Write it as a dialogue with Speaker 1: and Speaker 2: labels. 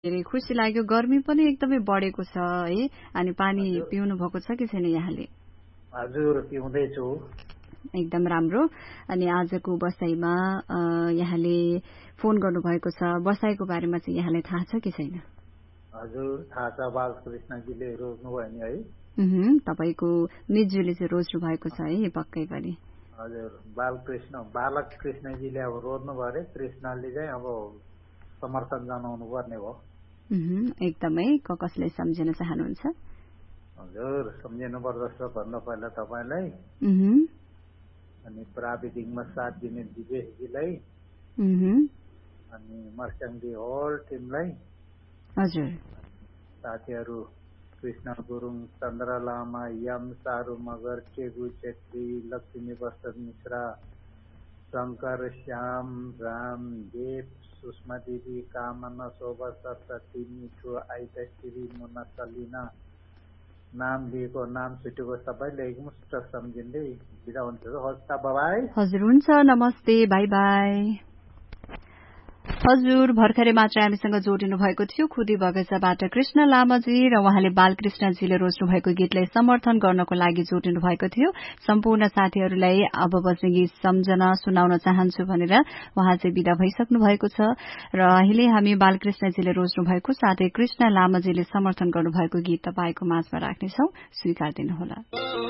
Speaker 1: धेरै खुसी लाग्यो। गर्मी पनि एकदमै बढेको छ है। अनि पानी पिउनु भएको छ कि छैन यहाँले?
Speaker 2: हजुर, पिउँदैछु।
Speaker 1: एकदम राम्रो। अनि आजको बसाइमा यहाँले फोन गर्नुभएको छ, बसाइको बारेमा चाहिँ यहाँलाई थाहा छ कि छैन?
Speaker 2: हजुर, थाहा छ। बालकृष्णजीले रोज्नुभयो नि है?
Speaker 1: तपाईको मितज्यूले चाहिँ रोज्नु भएको छ है पक्कै पनि?
Speaker 2: हजुर, बालक कृष्णजीले अब रोज्नुभयो अरे, कृष्णले चाहिँ अब समर्थन जनाउनु पर्ने भयो।
Speaker 1: एकदमै। कसलाई सम्झिन चाहनुहुन्छ?
Speaker 2: हजुर, सम्झिनु पर्दछ भन्दा पहिला तपाईलाई, अनि प्राविधिकमा साथ दिने दिवेशजीलाई, अनि मर्स्याङदी होल टिमलाई,
Speaker 1: हजुर,
Speaker 2: साथीहरू कृष्ण गुरुङ, चन्द्र लामा, यम सारू मगर, टेगु छेत्री, लक्ष्मी बस्तर मिश्रा, शङ्कर, श्याम, राम, देव, सुषमा दिदी, कामना, शोभा, सरस्वती, मिठो, आइता, श्री, मुना, सलिना, नाम लिएको नाम छुटेको सबैले एकमुष्ट सम्झिँदै बिदा हुन्छ। हस् त, बाई।
Speaker 1: हजुर, हुन्छ, नमस्ते, बाई बाई। हजुर, भर्खरै मात्र हामीसँग जोडिनु भएको थियो खुदी बगैँचाबाट कृष्ण लामाजी, र उहाँले बालकृष्णजीले रोज्नु भएको गीतलाई समर्थन गर्नको लागि जोडिनु भएको थियो। सम्पूर्ण साथीहरूलाई अब बज्ने गीत सम्झना सुनाउन चाहन्छु भनेर उहाँ चाहिँ विदा भइसक्नु भएको छ। र अहिले हामी बालकृष्णजीले रोज्नु भएको साथै कृष्ण लामाजीले समर्थन गर्नुभएको गीत तपाईको माझमा राख्नेछौ, स्वीकार दिनुहोला।